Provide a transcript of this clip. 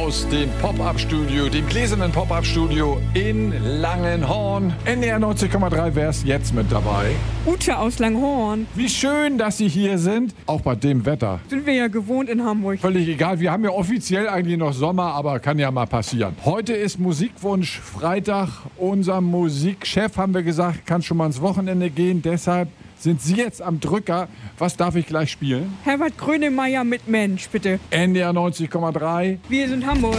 aus dem Pop-Up-Studio, dem gläsernen Pop-Up-Studio in Langenhorn. NDR 90,3 wär's jetzt mit dabei. Ute aus Langhorn. Wie schön, dass Sie hier sind, auch bei dem Wetter. Sind wir ja gewohnt in Hamburg. Völlig egal, wir haben ja offiziell eigentlich noch Sommer, aber kann ja mal passieren. Heute ist Musikwunsch Freitag. Unser Musikchef, haben wir gesagt, kann schon mal ins Wochenende gehen. Deshalb sind Sie jetzt am Drücker. Was darf ich gleich spielen? Herbert Grönemeyer mit Mensch, bitte. NDR 90,3. Wir sind Hamburg.